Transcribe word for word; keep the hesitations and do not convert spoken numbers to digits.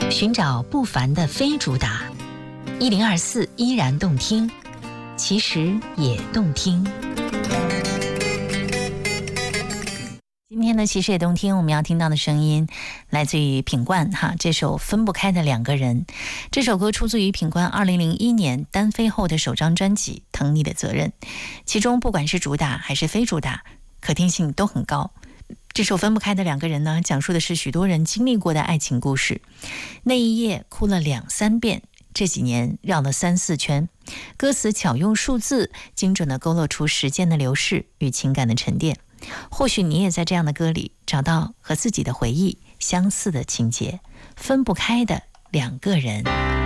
寻找不凡的非主打，一零二四依然动听，其实也动听。今天呢，其实也动听，我们要听到的声音来自于品冠哈，这首《分不开的两个人》。这首歌出自于品冠二零零一年单飞后的首张专辑《疼你的责任》，其中不管是主打还是非主打，可听性都很高。这首《分不开的两个人》呢，讲述的是许多人经历过的爱情故事。那一夜哭了两三遍，这几年绕了三四圈。歌词巧用数字，精准地勾勒出时间的流逝与情感的沉淀。或许你也在这样的歌里找到和自己的回忆相似的情节，分不开的两个人。